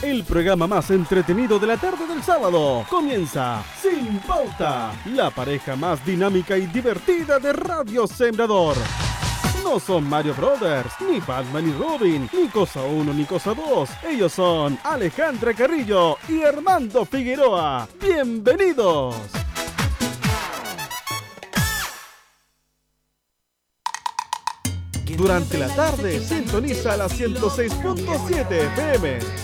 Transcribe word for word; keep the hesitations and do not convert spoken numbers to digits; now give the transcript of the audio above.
el programa más entretenido de la tarde del sábado. Comienza Sin Pauta, la pareja más dinámica y divertida de Radio Sembrador. No son Mario Brothers, ni Batman y Robin, ni Cosa uno ni Cosa dos. Ellos son Alejandra Carrillo y Armando Figueroa. ¡Bienvenidos! Durante la tarde sintoniza la ciento seis punto siete F M.